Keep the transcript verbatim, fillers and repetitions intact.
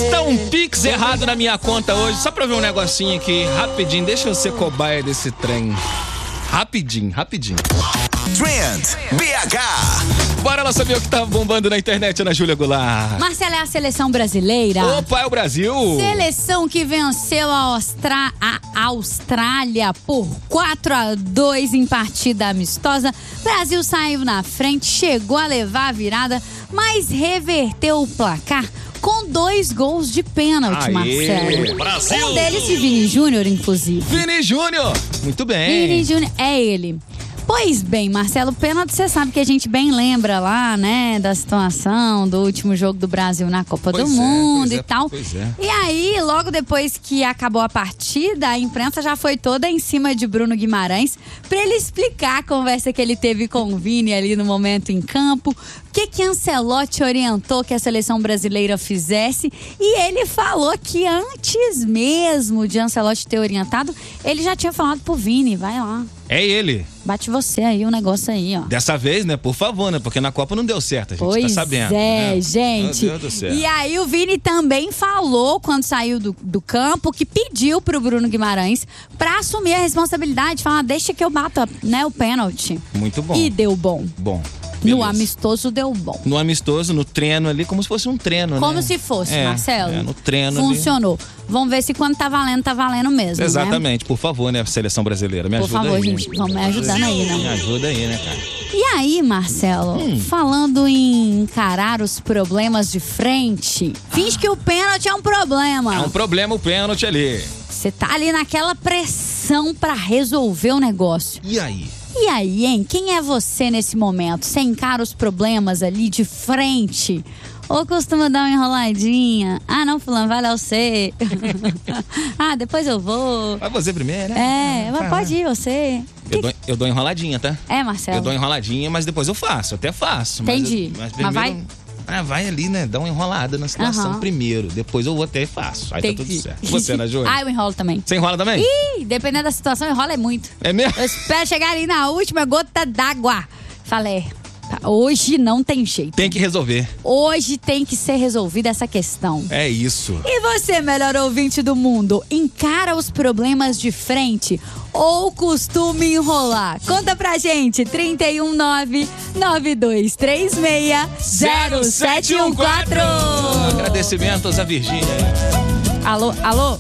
Tá um pix errado na minha conta hoje. Só pra ver um negocinho aqui, rapidinho. Deixa eu ser cobaia desse trem. Rapidinho, rapidinho. Trend B H. Bora lá saber o que tá bombando na internet, Ana Júlia Goulart. Marcela, é a seleção brasileira. Opa, é o Brasil. Seleção que venceu a, Austra... a Austrália por quatro a dois em partida amistosa. Brasil saiu na frente, chegou a levar a virada, mas reverteu o placar com dois gols de pênalti, Aê, Marcelo. Brasil. Um deles de Vini Júnior, inclusive. Vini Júnior, muito bem. Vini Júnior, é ele. Pois bem, Marcelo, pênalti, você sabe que a gente bem lembra lá, né, da situação do último jogo do Brasil na Copa Pois do é, Mundo pois e é, tal. pois é. E aí, logo depois que acabou a partida, a imprensa já foi toda em cima de Bruno Guimarães pra ele explicar a conversa que ele teve com o Vini ali no momento em campo, o que que Ancelotti orientou que a seleção brasileira fizesse, e ele falou que antes mesmo de Ancelotti ter orientado, ele já tinha falado pro Vini, vai lá. É ele. Bate você aí, o negócio aí, ó. Dessa vez, né? Por favor, né? Porque na Copa não deu certo, a gente Pois tá sabendo. é, né? gente. Meu Deus do céu. E aí o Vini também falou, quando saiu do, do campo, que pediu pro Bruno Guimarães pra assumir a responsabilidade. Falar, deixa que eu bato, né, o pênalti. Muito bom. E deu bom. Bom. No Beleza. amistoso deu bom. No amistoso, no treino ali, como se fosse um treino, Como né? se fosse, É, Marcelo. É, no treino Funcionou. Vamos ver se quando tá valendo, tá valendo mesmo, ali. Exatamente, né? por favor, né, seleção brasileira, me Por ajuda favor, aí. gente, vamos me ajudando aí, né? Me ajuda aí, né, cara? E aí, Marcelo, Hum. falando em encarar os problemas de frente, finge que o pênalti é um problema. É um problema o pênalti ali. Você tá ali naquela pressão pra resolver o negócio. E aí? E aí, hein? Quem é você nesse momento? Você encara os problemas ali de frente? Ou costuma dar uma enroladinha? Ah, não, fulano, vai lá você. Ah, depois eu vou. Vai você primeiro, né? É, mas pode ir você. Eu dou, eu dou enroladinha, tá? É, Marcelo. Eu dou enroladinha, mas depois eu faço. Eu até faço. Mas Entendi. eu- Mas, Mas primeiro, vai- Ah, vai ali, né? Dá uma enrolada na situação Aham. primeiro. Depois eu vou até e faço. Aí tá Entendi. tudo certo. Você, Ana Júlia? Ah, eu enrolo também. Você enrola também? Ih, dependendo da situação, enrola é muito. É mesmo? Eu espero chegar ali na última gota d'água. Falei, tá, hoje não tem jeito. Tem que resolver. Hoje tem que ser resolvida essa questão. É isso. E você, melhor ouvinte do mundo, encara os problemas de frente ou costuma enrolar? Conta pra gente, trinta e um nove, nove dois três seis, zero sete um quatro. Agradecimentos a Virgínia. Alô, alô?